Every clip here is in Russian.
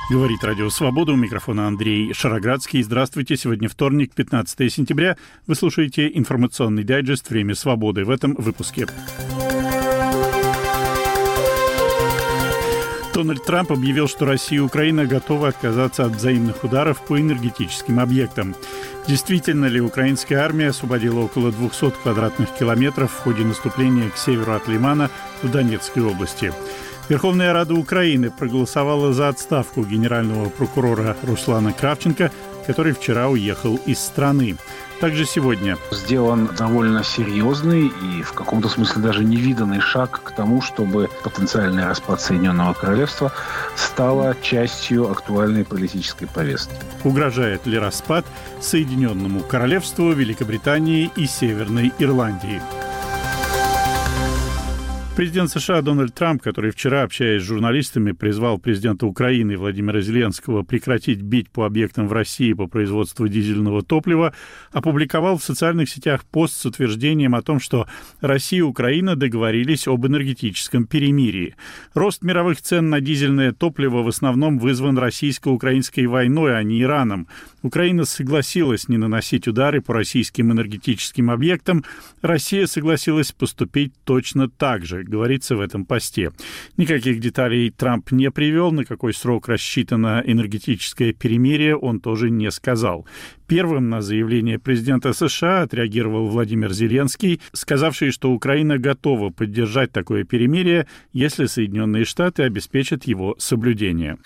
Говорит Радио Свобода. У микрофона Андрей Шароградский. Здравствуйте. Сегодня вторник, 15 сентября. Вы слушаете информационный дайджест «Время свободы». В этом выпуске. Дональд Трамп объявил, что Россия и Украина готовы отказаться от взаимных ударов по энергетическим объектам. Действительно ли украинская армия освободила около 200 квадратных километров в ходе наступления к северу от Лимана в Донецкой области? Верховная Рада Украины проголосовала за отставку генерального прокурора Руслана Кравченко, который вчера уехал из страны. Также сегодня сделан довольно серьезный и в каком-то смысле даже невиданный шаг к тому, чтобы потенциальный распад Соединенного Королевства стало частью актуальной политической повестки. Угрожает ли распад Соединенному Королевству, Великобритании и Северной Ирландии? Президент США Дональд Трамп, который вчера, общаясь с журналистами, призвал президента Украины Владимира Зеленского прекратить бить по объектам в России по производству дизельного топлива, опубликовал в социальных сетях пост с утверждением о том, что Россия и Украина договорились об энергетическом перемирии. Рост мировых цен на дизельное топливо в основном вызван российско-украинской войной, а не Ираном. Украина согласилась не наносить удары по российским энергетическим объектам. Россия согласилась поступить точно так же, говорится в этом посте. Никаких деталей Трамп не привел, на какой срок рассчитано энергетическое перемирие, он тоже не сказал. Первым на заявление президента США отреагировал Владимир Зеленский, сказавший, что Украина готова поддержать такое перемирие, если Соединенные Штаты обеспечат его соблюдение.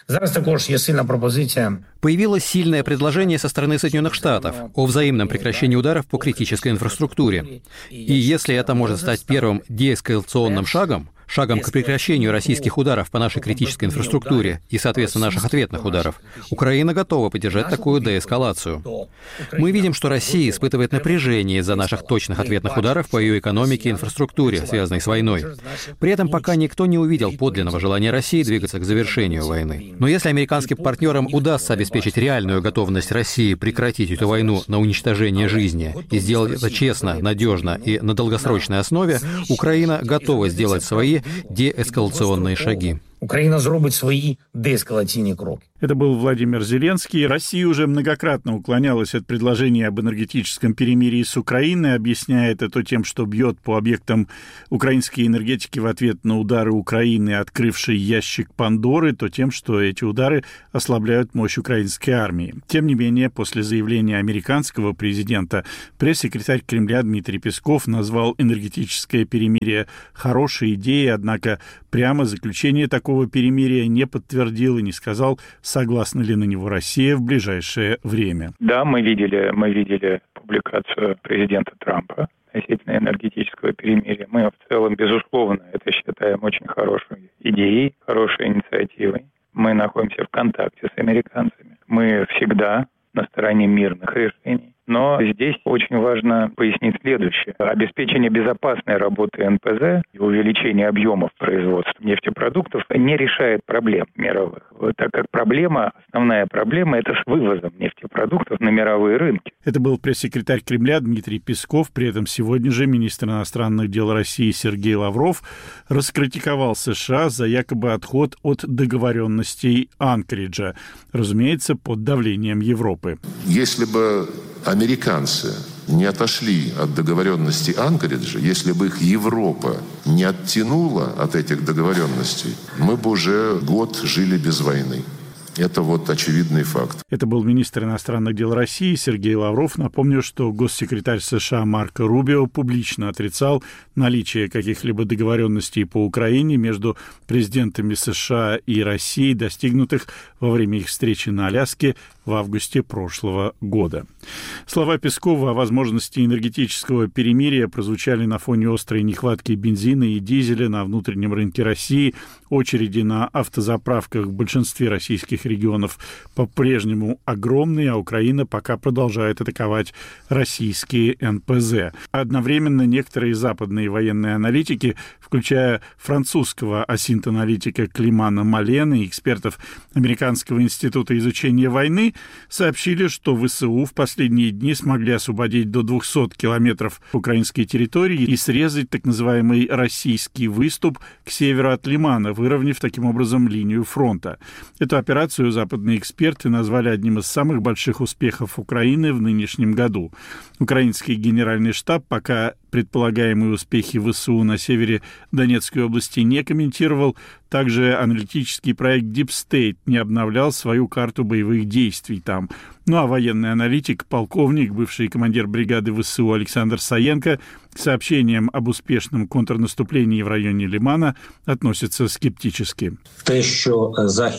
Появилось сильное предложение со стороны Соединенных Штатов о взаимном прекращении ударов по критической инфраструктуре. И если это может стать первым деэскалационным шагом к прекращению российских ударов по нашей критической инфраструктуре и, соответственно, наших ответных ударов, Украина готова поддержать такую деэскалацию. Мы видим, что Россия испытывает напряжение из-за наших точных ответных ударов по ее экономике и инфраструктуре, связанной с войной. При этом пока никто не увидел подлинного желания России двигаться к завершению войны. Но если американским партнерам удастся обеспечить реальную готовность России прекратить эту войну на уничтожение жизни и сделать это честно, надежно и на долгосрочной основе, Украина готова сделать свои деэскалационные шаги. Украина зробить свои деэскалаційні кроки. Это был Владимир Зеленский. Россия уже многократно уклонялась от предложения об энергетическом перемирии с Украиной, объясняя это то тем, что бьет по объектам украинской энергетики в ответ на удары Украины, открывшей ящик Пандоры, то тем, что эти удары ослабляют мощь украинской армии. Тем не менее, после заявления американского президента, пресс-секретарь Кремля Дмитрий Песков назвал энергетическое перемирие хорошей идеей, однако прямо заключение такого перемирия не подтвердил и не сказал, согласна ли на него Россия в ближайшее время. Да, мы видели публикацию президента Трампа относительно энергетического перемирия. Мы в целом, безусловно, это считаем очень хорошей идеей, хорошей инициативой. Мы находимся в контакте с американцами. Мы всегда на стороне мирных решений. Но здесь очень важно пояснить следующее. Обеспечение безопасной работы НПЗ и увеличение объемов производства нефтепродуктов не решает проблем мировых, так как основная проблема – это с вывозом нефтепродуктов на мировые рынки. Это был пресс-секретарь Кремля Дмитрий Песков. При этом сегодня же министр иностранных дел России Сергей Лавров раскритиковал США за якобы отход от договоренностей Анкориджа, разумеется, под давлением Европы. Если бы американцы не отошли от договоренностей Анкориджа, если бы их Европа не оттянула от этих договоренностей, мы бы уже год жили без войны. Это очевидный факт. Это был министр иностранных дел России Сергей Лавров. Напомню, что госсекретарь США Марко Рубио публично отрицал наличие каких-либо договоренностей по Украине между президентами США и России, достигнутых во время их встречи на Аляске в августе прошлого года. Слова Пескова о возможности энергетического перемирия прозвучали на фоне острой нехватки бензина и дизеля на внутреннем рынке России. Очереди на автозаправках в большинстве российских регионов по-прежнему огромные, а Украина пока продолжает атаковать российские НПЗ. Одновременно некоторые западные военные аналитики, включая французского осинт-аналитика Климана Малена и экспертов Американского института изучения войны, СМИ сообщили, что ВСУ в последние дни смогли освободить до 200 километров украинской территории и срезать так называемый российский выступ к северу от Лимана, выровняв таким образом линию фронта. Эту операцию западные эксперты назвали одним из самых больших успехов Украины в нынешнем году. Украинский генеральный штаб пока предполагаемые успехи ВСУ на севере Донецкой области не комментировал. Также аналитический проект Deep State не обновлял свою карту боевых действий там. Ну а военный аналитик, полковник, бывший командир бригады ВСУ Александр Саенко к сообщениям об успешном контрнаступлении в районе Лимана относится скептически. То, что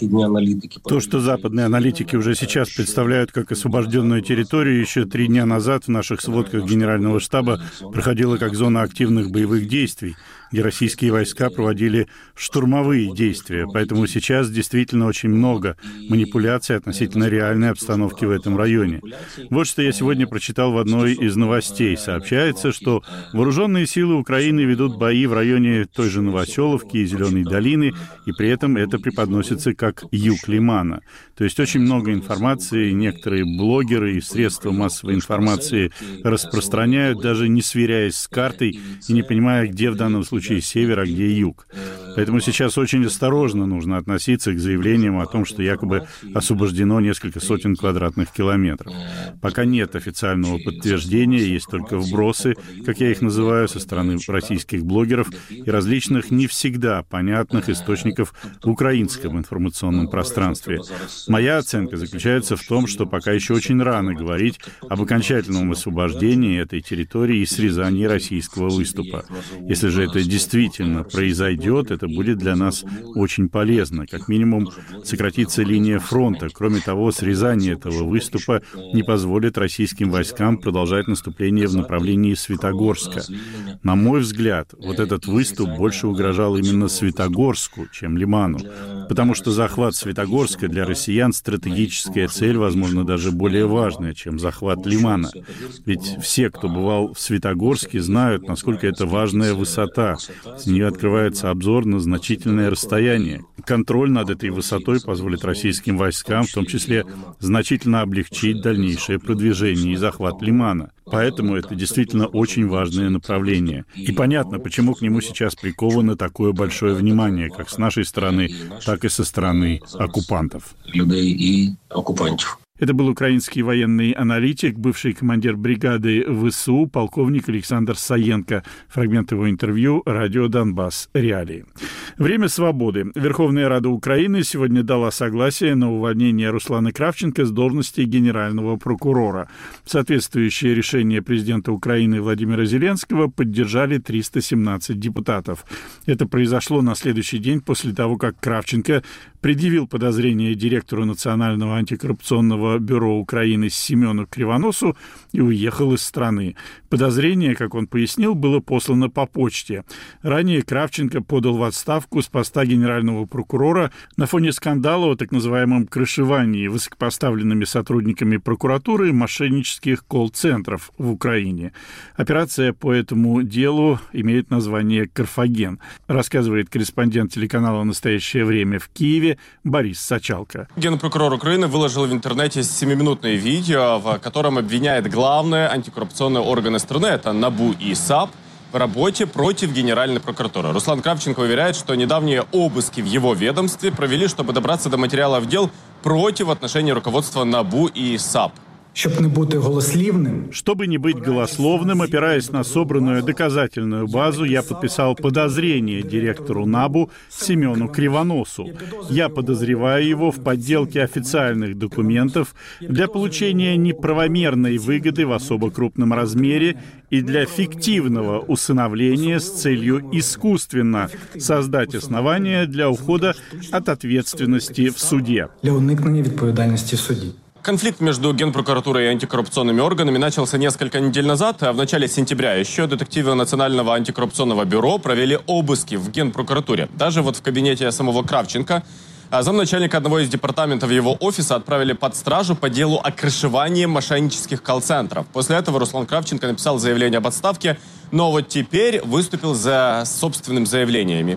западные аналитики уже сейчас представляют как освобожденную территорию, еще 3 дня назад в наших сводках Генерального штаба проходила как зона активных боевых действий, где российские войска проводили штурмовые действия. Поэтому сейчас действительно очень много манипуляций относительно реальной обстановки в этом районе. Вот что я сегодня прочитал в одной из новостей. Сообщается, что вооруженные силы Украины ведут бои в районе той же Новоселовки и Зеленой долины, и при этом это преподносится как юг Лимана. То есть очень много информации, некоторые блогеры и средства массовой информации распространяют, даже не сверяясь с картой и не понимая, где в данном случае север, а где юг. Поэтому сейчас очень осторожно нужно относиться к заявлениям о том, что якобы освобождено несколько сотен квадратных километров. Пока нет официального подтверждения, есть только вбросы, как я их называю, со стороны российских блогеров и различных не всегда понятных источников в украинском информационном пространстве. Моя оценка заключается в том, что пока еще очень рано говорить об окончательном освобождении этой территории и срезании российского выступа. Если же это действительно произойдет, это будет для нас очень полезно. Как минимум, сократится линия фронта. Кроме того, срезание этого выступа не позволит российским войскам продолжать наступление в направлении Светогорска. На мой взгляд, вот этот выступ больше угрожал именно Светогорску, чем Лиману. Потому что захват Светогорска для россиян стратегическая цель, возможно, даже более важная, чем захват Лимана. Ведь все, кто бывал в Светогорске, знают, насколько это важная высота. С нее открывается обзор на значительное расстояние. Контроль над этой высотой позволит российским войскам, в том числе, значительно облегчить дальнейшее продвижение и захват Лимана. Поэтому это действительно очень важное направление. И понятно, почему к нему сейчас приковано такое большое внимание, как с нашей стороны, так и со стороны оккупантов. Людей и оккупантов. Это был украинский военный аналитик, бывший командир бригады ВСУ, полковник Александр Саенко. Фрагмент его интервью «Радио Донбасс. Реалии». Время свободы. Верховная Рада Украины сегодня дала согласие на увольнение Руслана Кравченко с должности генерального прокурора. Соответствующее решение президента Украины Владимира Зеленского поддержали 317 депутатов. Это произошло на следующий день после того, как Кравченко предъявил подозрение директору Национального антикоррупционного бюро Украины Семену Кривоносу и уехал из страны. Подозрение, как он пояснил, было послано по почте. Ранее Кравченко подал в отставку с поста генерального прокурора на фоне скандала о так называемом крышевании высокопоставленными сотрудниками прокуратуры мошеннических колл-центров в Украине. Операция по этому делу имеет название «Карфаген», рассказывает корреспондент телеканала «Настоящее время» в Киеве Борис Сачалко. Генпрокурор Украины выложил в интернете 7-минутное видео, в котором обвиняет главные антикоррупционные органы страны, это НАБУ и САП, в работе против Генеральной прокуратуры. Руслан Кравченко уверяет, что недавние обыски в его ведомстве провели, чтобы добраться до материалов дел против отношений руководства НАБУ и САП. Чтобы не быть голословным, опираясь на собранную доказательную базу, я подписал подозрение директору НАБУ Семену Кривоносу. Я подозреваю его в подделке официальных документов для получения неправомерной выгоды в особо крупном размере и для фиктивного усыновления с целью искусственно создать основания для ухода от ответственности в суде. Конфликт между Генпрокуратурой и антикоррупционными органами начался несколько недель назад, а в начале сентября еще детективы Национального антикоррупционного бюро провели обыски в Генпрокуратуре. Даже вот в кабинете самого Кравченко замначальника одного из департаментов его офиса отправили под стражу по делу о крышевании мошеннических колл-центров. После этого Руслан Кравченко написал заявление об отставке, но вот теперь выступил за собственными заявлениями.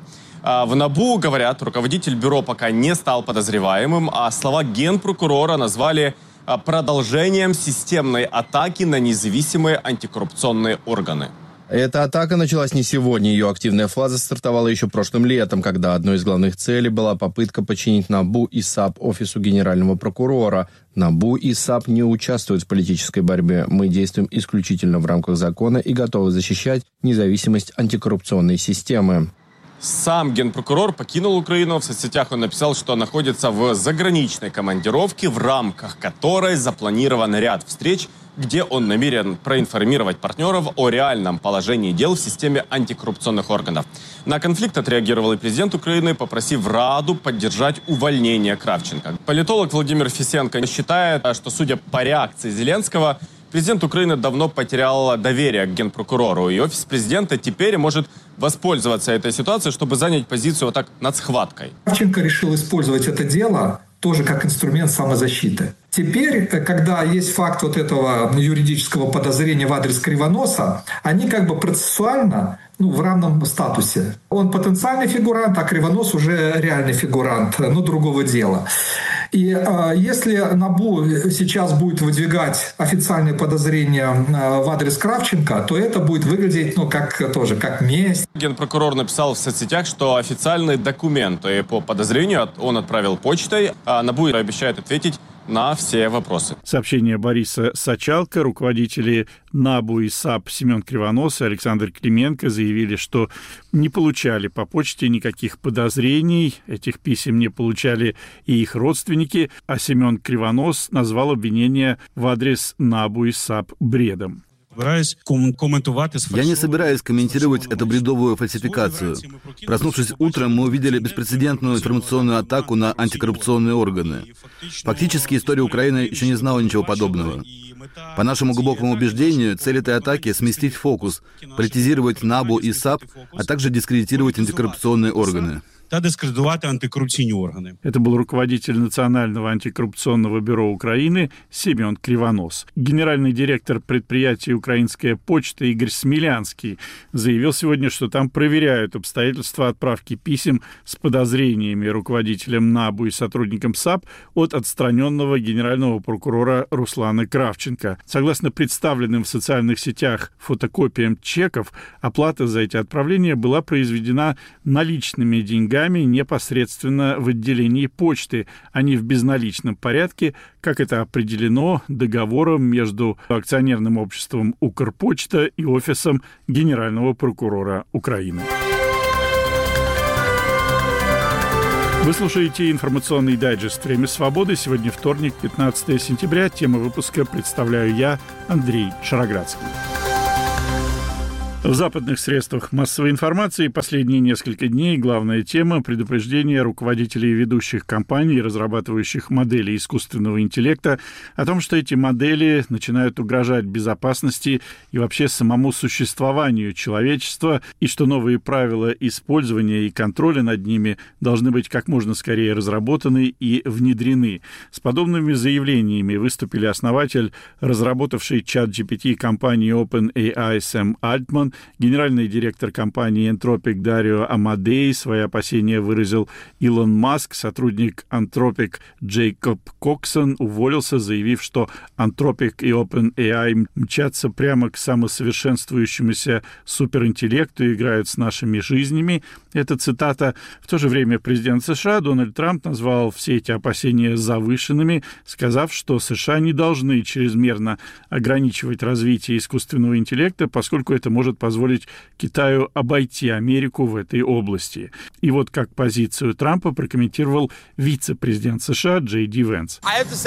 В НАБУ, говорят, руководитель бюро пока не стал подозреваемым, а слова генпрокурора назвали продолжением системной атаки на независимые антикоррупционные органы. Эта атака началась не сегодня. Ее активная фаза стартовала еще прошлым летом, когда одной из главных целей была попытка подчинить НАБУ и САП офису генерального прокурора. НАБУ и САП не участвуют в политической борьбе. Мы действуем исключительно в рамках закона и готовы защищать независимость антикоррупционной системы. Сам генпрокурор покинул Украину. В соцсетях он написал, что находится в заграничной командировке, в рамках которой запланирован ряд встреч, где он намерен проинформировать партнеров о реальном положении дел в системе антикоррупционных органов. На конфликт отреагировал и президент Украины, попросив Раду поддержать увольнение Кравченко. Политолог Владимир Фисенко считает, что, судя по реакции Зеленского, президент Украины давно потерял доверие к генпрокурору, и офис президента теперь может воспользоваться этой ситуацией, чтобы занять позицию вот так над схваткой. Кравченко решил использовать это дело тоже как инструмент самозащиты. Теперь, когда есть факт вот этого юридического подозрения в адрес Кривоноса, они как бы процессуально в равном статусе. Он потенциальный фигурант, а Кривонос уже реальный фигурант, другого дела. И если НАБУ сейчас будет выдвигать официальные подозрения в адрес Кравченко, то это будет выглядеть как месть. Генпрокурор написал в соцсетях, что официальные документы по подозрению он отправил почтой, а НАБУ обещает ответить на все вопросы. Сообщение Бориса Сачалко. Руководители НАБУ и САП Семен Кривонос и Александр Клименко заявили, что не получали по почте никаких подозрений. Этих писем не получали и их родственники. А Семен Кривонос назвал обвинение в адрес НАБУ и САП бредом. Я не собираюсь комментировать эту бредовую фальсификацию. Проснувшись утром, мы увидели беспрецедентную информационную атаку на антикоррупционные органы. Фактически история Украины еще не знала ничего подобного. По нашему глубокому убеждению, цель этой атаки — сместить фокус, политизировать НАБУ и САП, а также дискредитировать антикоррупционные органы. Это был руководитель Национального антикоррупционного бюро Украины Семен Кривонос. Генеральный директор предприятия «Украинская почта» Игорь Смелянский заявил сегодня, что там проверяют обстоятельства отправки писем с подозрениями руководителям НАБУ и сотрудникам САП от отстраненного генерального прокурора Руслана Кравченко. Согласно представленным в социальных сетях фотокопиям чеков, оплата за эти отправления была произведена наличными деньгами непосредственно в отделении почты, а не в безналичном порядке, как это определено договором между акционерным обществом «Укрпочта» и офисом Генерального прокурора Украины. Вы слушаете информационный дайджест «Время свободы». Сегодня вторник, 15 сентября. Тему выпуска представляю я, Андрей Шароградский. В западных средствах массовой информации последние несколько дней главная тема – предупреждение руководителей ведущих компаний, разрабатывающих модели искусственного интеллекта, о том, что эти модели начинают угрожать безопасности и вообще самому существованию человечества, и что новые правила использования и контроля над ними должны быть как можно скорее разработаны и внедрены. С подобными заявлениями выступили основатель, разработавший чат-GPT компании OpenAI Сэм Альтман, генеральный директор компании Anthropic Дарио Амадей. Свои опасения выразил Илон Маск. Сотрудник Anthropic Джейкоб Коксон уволился, заявив, что Anthropic и OpenAI мчатся прямо к самосовершенствующемуся суперинтеллекту и играют с нашими жизнями. Это цитата. В то же время президент США Дональд Трамп назвал все эти опасения завышенными, сказав, что США не должны чрезмерно ограничивать развитие искусственного интеллекта, поскольку это может позволить Китаю обойти Америку в этой области. И вот как позицию Трампа прокомментировал вице-президент США Джей Ди Венс.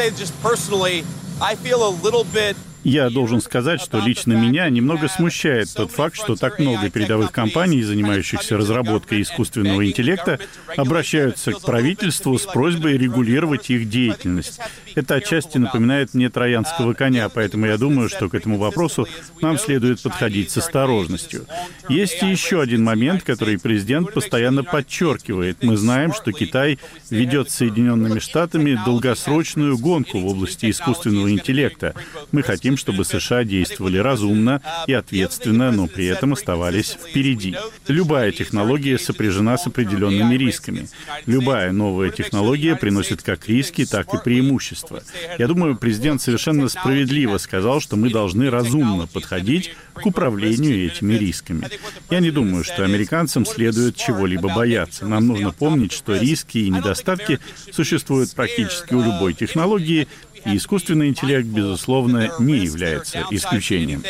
Я должен сказать, что лично меня немного смущает тот факт, что так много передовых компаний, занимающихся разработкой искусственного интеллекта, обращаются к правительству с просьбой регулировать их деятельность. Это отчасти напоминает мне троянского коня, поэтому я думаю, что к этому вопросу нам следует подходить с осторожностью. Есть и еще один момент, который президент постоянно подчеркивает. Мы знаем, что Китай ведет с Соединенными Штатами долгосрочную гонку в области искусственного интеллекта. Мы хотим, хотим, чтобы США действовали разумно и ответственно, но при этом оставались впереди. Любая технология сопряжена с определенными рисками. Любая новая технология приносит как риски, так и преимущества. Я думаю, президент совершенно справедливо сказал, что мы должны разумно подходить к управлению этими рисками. Я не думаю, что американцам следует чего-либо бояться. Нам нужно помнить, что риски и недостатки существуют практически у любой технологии, и искусственный интеллект, безусловно, не является исключением.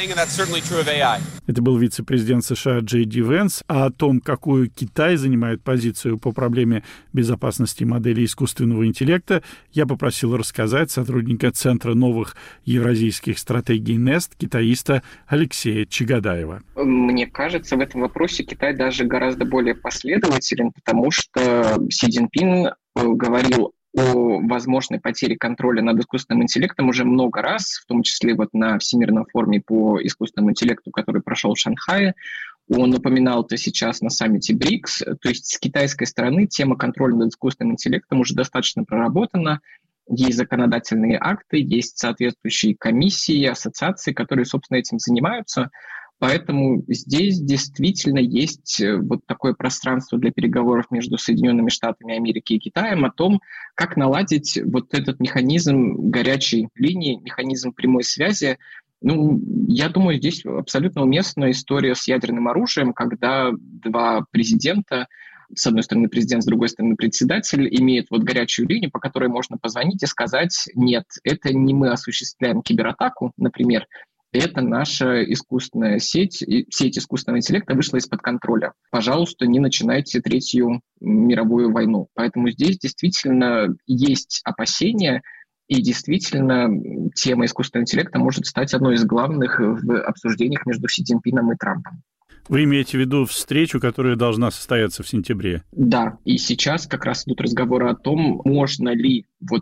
Это был вице-президент США Джей Ди Венс. А о том, какую Китай занимает позицию по проблеме безопасности моделей искусственного интеллекта, я попросил рассказать сотрудника Центра новых евразийских стратегий НЕСТ, китаиста Алексея Чагадаева. Мне кажется, в этом вопросе Китай даже гораздо более последователен, потому что Си Цзиньпин говорил о возможной потере контроля над искусственным интеллектом уже много раз, в том числе вот на Всемирном форуме по искусственному интеллекту, который прошел в Шанхае. Он упоминал это сейчас на саммите БРИКС. То есть с китайской стороны тема контроля над искусственным интеллектом уже достаточно проработана. Есть законодательные акты, есть соответствующие комиссии, ассоциации, которые, собственно, этим занимаются. Поэтому здесь действительно есть вот такое пространство для переговоров между Соединенными Штатами Америки и Китаем о том, как наладить вот этот механизм горячей линии, механизм прямой связи. Я думаю, здесь абсолютно уместна история с ядерным оружием, когда два президента, с одной стороны президент, с другой стороны председатель, имеют вот горячую линию, по которой можно позвонить и сказать: нет, это не мы осуществляем кибератаку, например, это наша искусственная сеть искусственного интеллекта вышла из-под контроля. Пожалуйста, не начинайте Третью мировую войну. Поэтому здесь действительно есть опасения, и действительно тема искусственного интеллекта может стать одной из главных в обсуждениях между Си Цзиньпином и Трампом. Вы имеете в виду встречу, которая должна состояться в сентябре? Да, и сейчас как раз идут разговоры о том, можно ли вот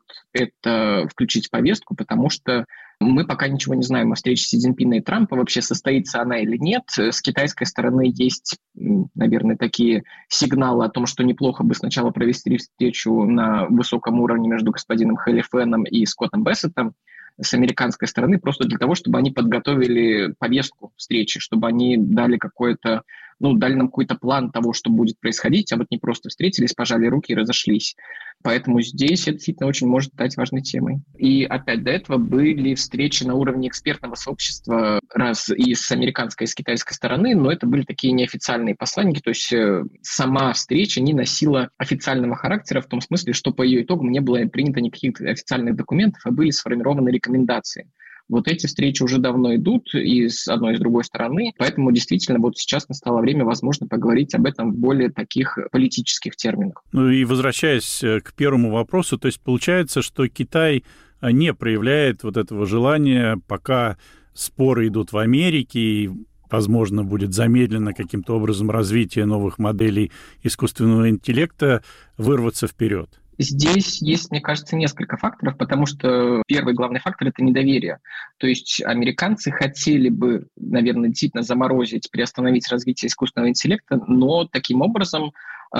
это включить в повестку, потому что мы пока ничего не знаем о встрече Си Цзиньпина и Трампа, вообще состоится она или нет. С китайской стороны есть, наверное, такие сигналы о том, что неплохо бы сначала провести встречу на высоком уровне между господином Хэли Фэном и Скоттом Бессетом. С американской стороны, просто для того, чтобы они подготовили повестку встречи, чтобы они дали какой-то, дали нам какой-то план того, что будет происходить, а вот не просто встретились, пожали руки и разошлись. Поэтому здесь это действительно очень может стать важной темой. И опять до этого были встречи на уровне экспертного сообщества и с американской, и с китайской стороны, но это были такие неофициальные посланники, то есть сама встреча не носила официального характера в том смысле, что по ее итогам не было принято никаких официальных документов, а были сформированы рекомендации. Вот эти встречи уже давно идут и с одной, и с другой стороны, поэтому действительно вот сейчас настало время, возможно, поговорить об этом в более таких политических терминах. И возвращаясь к первому вопросу, то есть получается, что Китай не проявляет вот этого желания, пока споры идут в Америке, и, возможно, будет замедлено каким-то образом развитие новых моделей искусственного интеллекта, вырваться вперед. Здесь есть, мне кажется, несколько факторов, потому что первый главный фактор – это недоверие. То есть американцы хотели бы, наверное, действительно заморозить, приостановить развитие искусственного интеллекта, но таким образом,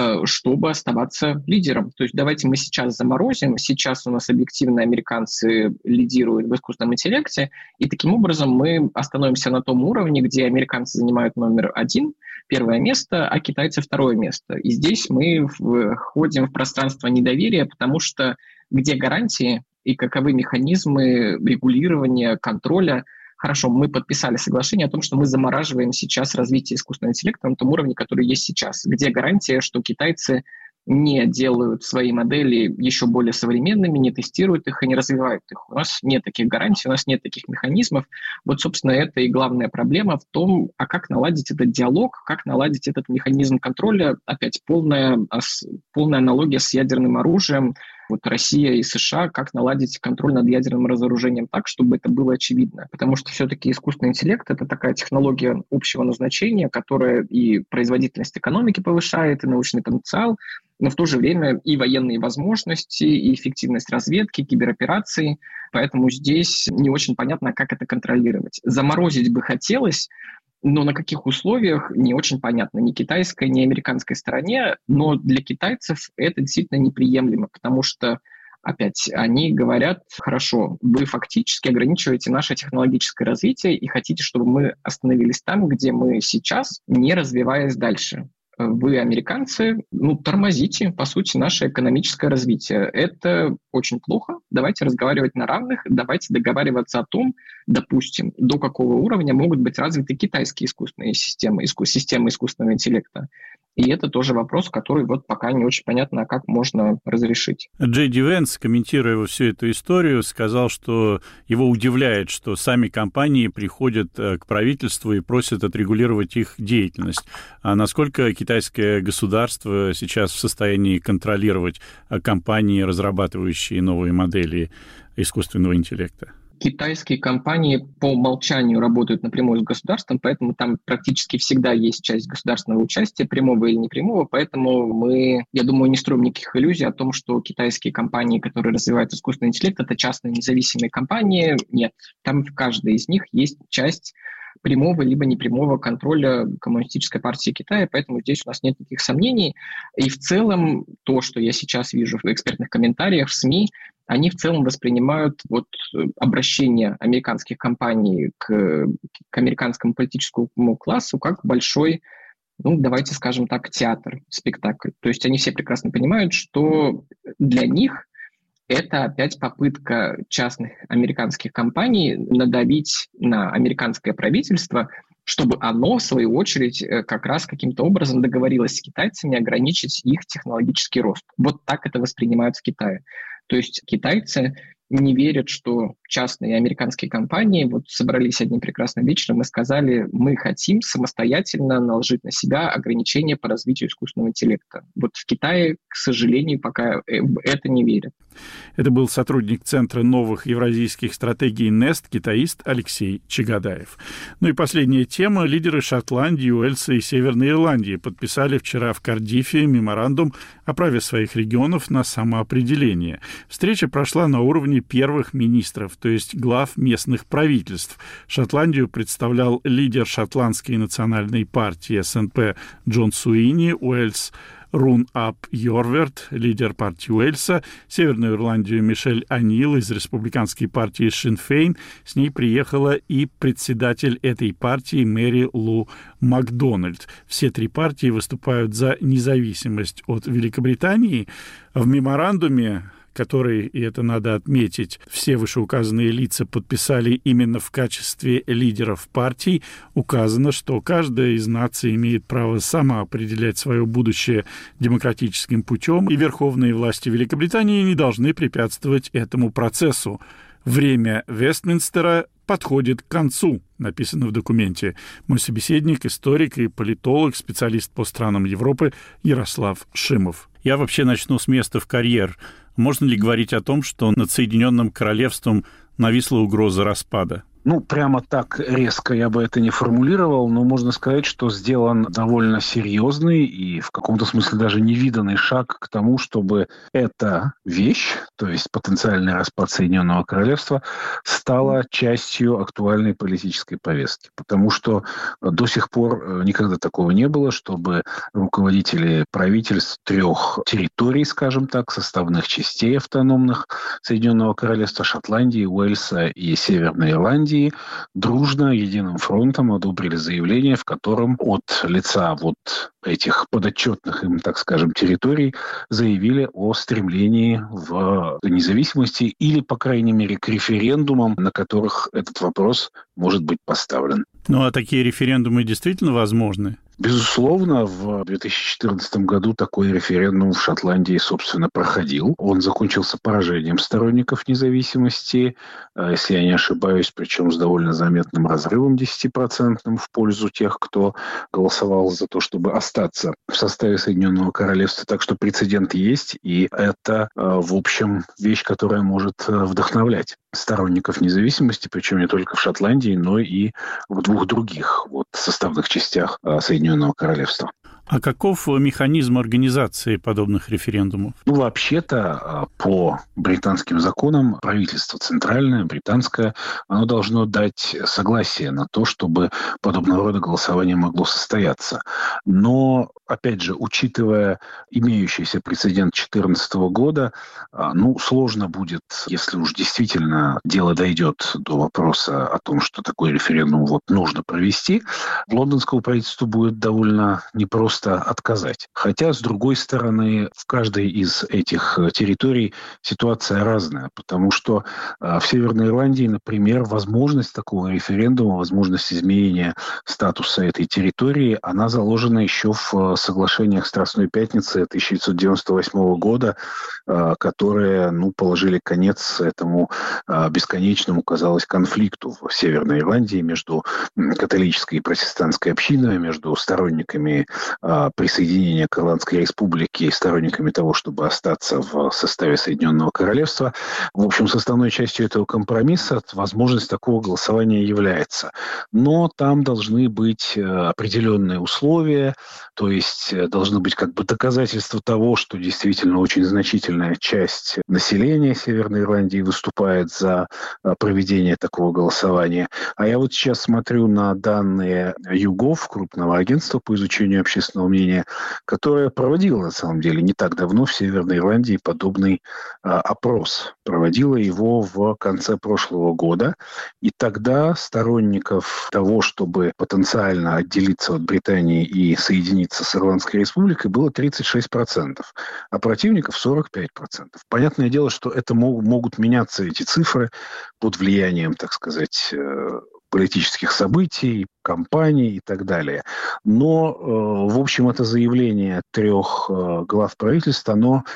чтобы оставаться лидером. То есть давайте мы сейчас заморозим, сейчас у нас объективно американцы лидируют в искусственном интеллекте, и таким образом мы остановимся на том уровне, где американцы занимают номер 1, первое место, а китайцы второе место. И здесь мы входим в пространство недоверия, потому что где гарантии и каковы механизмы регулирования, контроля. Хорошо, мы подписали соглашение о том, что мы замораживаем сейчас развитие искусственного интеллекта на том уровне, который есть сейчас. Где гарантия, что китайцы не делают свои модели еще более современными, не тестируют их и не развивают их. У нас нет таких гарантий, у нас нет таких механизмов. Вот, собственно, это и главная проблема в том, а как наладить этот диалог, как наладить этот механизм контроля. Опять полная аналогия с ядерным оружием. Вот Россия и США, как наладить контроль над ядерным разоружением так, чтобы это было очевидно. Потому что все-таки искусственный интеллект — это такая технология общего назначения, которая и производительность экономики повышает, и научный потенциал, но в то же время и военные возможности, и эффективность разведки, киберопераций. Поэтому здесь не очень понятно, как это контролировать. Заморозить бы хотелось, но на каких условиях, не очень понятно ни китайской, ни американской стороне, но для китайцев это действительно неприемлемо, потому что опять, они говорят: хорошо, вы фактически ограничиваете наше технологическое развитие и хотите, чтобы мы остановились там, где мы сейчас, не развиваясь дальше. Вы, американцы, тормозите, по сути, наше экономическое развитие. Это очень плохо. Давайте разговаривать на равных, давайте договариваться о том, допустим, до какого уровня могут быть развиты китайские искусственные системы искусственного интеллекта. И это тоже вопрос, который пока не очень понятно, как можно разрешить. Джей Ди Венс, комментируя всю эту историю, сказал, что его удивляет, что сами компании приходят к правительству и просят отрегулировать их деятельность. А насколько китайское государство сейчас в состоянии контролировать компании, разрабатывающие новые модели искусственного интеллекта? Китайские компании по умолчанию работают напрямую с государством, поэтому там практически всегда есть часть государственного участия, прямого или непрямого, поэтому мы, я думаю, не строим никаких иллюзий о том, что китайские компании, которые развивают искусственный интеллект, это частные независимые компании. Нет, там в каждой из них есть часть прямого либо непрямого контроля Коммунистической партии Китая, поэтому здесь у нас нет никаких сомнений. И в целом то, что я сейчас вижу в экспертных комментариях, в СМИ, они в целом воспринимают обращение американских компаний к американскому политическому классу как большой, давайте скажем так, театр, спектакль. То есть они все прекрасно понимают, что для них это опять попытка частных американских компаний надавить на американское правительство, чтобы оно, в свою очередь, как раз каким-то образом договорилось с китайцами ограничить их технологический рост. Вот так это воспринимают в Китае. То есть китайцы не верят, что частные американские компании собрались одним прекрасным вечером и сказали: мы хотим самостоятельно наложить на себя ограничения по развитию искусственного интеллекта. В Китае, к сожалению, пока это не верят. Это был сотрудник Центра новых евразийских стратегий НЕСТ, китаист Алексей Чагадаев. И последняя тема. Лидеры Шотландии, Уэльса и Северной Ирландии подписали вчера в Кардиффе меморандум о праве своих регионов на самоопределение. Встреча прошла на уровне первых министров, то есть глав местных правительств. Шотландию представлял лидер шотландской национальной партии СНП Джон Суини, Уэльс Рун Ап Йорверт, лидер партии Уэльса, Северную Ирландию Мишель О'Нил из республиканской партии Шин Фейн. С ней приехала и председатель этой партии Мэри Лу Макдональд. Все три партии выступают за независимость от Великобритании. В меморандуме, который, и это надо отметить, все вышеуказанные лица подписали именно в качестве лидеров партий, указано, что каждая из наций имеет право сама определять свое будущее демократическим путем, и верховные власти Великобритании не должны препятствовать этому процессу. Время Вестминстера подходит к концу, написано в документе. Мой собеседник, историк и политолог, специалист по странам Европы Ярослав Шимов. Я вообще начну с места в карьер. Можно ли говорить о том, что над Соединенным Королевством нависла угроза распада? Прямо так резко я бы это не формулировал, но можно сказать, что сделан довольно серьезный и в каком-то смысле даже невиданный шаг к тому, чтобы эта вещь, то есть потенциальный распад Соединенного Королевства, стала частью актуальной политической повестки. Потому что до сих пор никогда такого не было, чтобы руководители правительств трех территорий, скажем так, составных частей автономных Соединенного Королевства, Шотландии, Уэльса и Северной Ирландии, дружно, единым фронтом одобрили заявление, в котором от лица этих подотчетных им, так скажем, территорий заявили о стремлении в независимости или, по крайней мере, к референдумам, на которых этот вопрос может быть поставлен. А такие референдумы действительно возможны? Безусловно, в 2014 году такой референдум в Шотландии, собственно, проходил. Он закончился поражением сторонников независимости, если я не ошибаюсь, причем с довольно заметным разрывом 10% в пользу тех, кто голосовал за то, чтобы остаться в составе Соединенного Королевства. Так что прецедент есть, и это, в общем, вещь, которая может вдохновлять сторонников независимости, причем не только в Шотландии, но и в двух других составных частях Соединенного Королевства. А каков механизм организации подобных референдумов? Вообще-то, по британским законам, правительство центральное, британское, оно должно дать согласие на то, чтобы подобного рода голосование могло состояться. Но, опять же, учитывая имеющийся прецедент 2014 года, сложно будет, если уж действительно дело дойдет до вопроса о том, что такой референдум нужно провести, лондонскому правительству будет довольно непросто отказать. Хотя, с другой стороны, в каждой из этих территорий ситуация разная, потому что в Северной Ирландии, например, возможность такого референдума, возможность изменения статуса этой территории, она заложена еще в соглашениях Страстной Пятницы 1998 года, которые положили конец этому бесконечному, казалось, конфликту в Северной Ирландии между католической и протестантской общиной, между сторонниками присоединения к Ирландской республике и сторонниками того, чтобы остаться в составе Соединенного Королевства. В общем, составной частью этого компромисса возможность такого голосования является. Но там должны быть определенные условия, то есть должны быть доказательства того, что действительно очень значительная часть населения Северной Ирландии выступает за проведение такого голосования. А я сейчас смотрю на данные YouGov, крупного агентства по изучению общественного мнения, которое проводило, на самом деле, не так давно в Северной Ирландии подобный опрос. Проводило его в конце прошлого года. И тогда сторонников того, чтобы потенциально отделиться от Британии и соединиться с Ирландской республикой, было 36%, а противников 45%. Понятное дело, что это могут меняться эти цифры под влиянием, так сказать, политических событий, кампаний и так далее. Но, в общем, это заявление 3 глав правительства,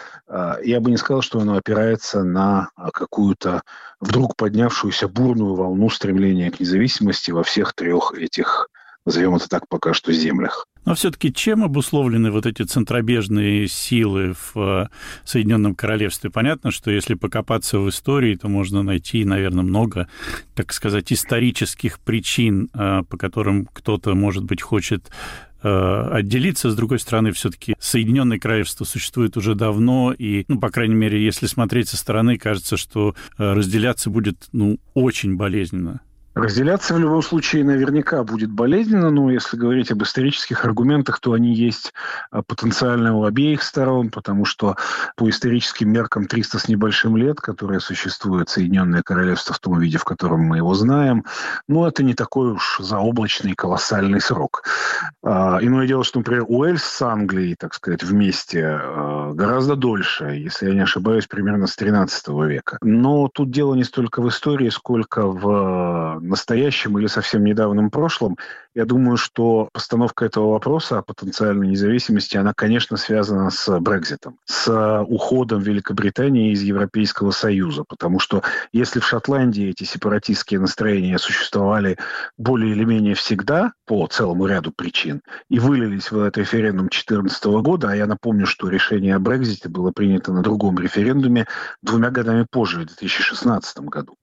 я бы не сказал, что оно опирается на какую-то вдруг поднявшуюся бурную волну стремления к независимости во всех 3 этих, назовем это так, пока что землях. Но все-таки чем обусловлены эти центробежные силы в Соединенном Королевстве? Понятно, что если покопаться в истории, то можно найти, наверное, много, так сказать, исторических причин, по которым кто-то, может быть, хочет отделиться. С другой стороны, все-таки Соединенное Королевство существует уже давно, и, по крайней мере, если смотреть со стороны, кажется, что разделяться будет, очень болезненно. Разделяться в любом случае наверняка будет болезненно, но если говорить об исторических аргументах, то они есть потенциально у обеих сторон, потому что по историческим меркам 300 с небольшим лет, которые существует Соединенное Королевство в том виде, в котором мы его знаем, это не такой уж заоблачный колоссальный срок. Иное дело, что, например, Уэльс с Англией, так сказать, вместе гораздо дольше, если я не ошибаюсь, примерно с 13 века. Но тут дело не столько в истории, сколько в настоящем или совсем недавнем прошлом. Я думаю, что постановка этого вопроса о потенциальной независимости, она, конечно, связана с Брекситом, с уходом Великобритании из Европейского Союза. Потому что если в Шотландии эти сепаратистские настроения существовали более или менее всегда, по целому ряду причин, и вылились в этот референдум 2014 года, а я напомню, что решение о Брексите было принято на другом референдуме 2 годами позже, в 2016 году,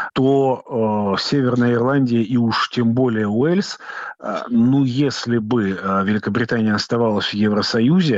то Северная Ирландия и уж тем более Уэльс, если бы Великобритания оставалась в Евросоюзе,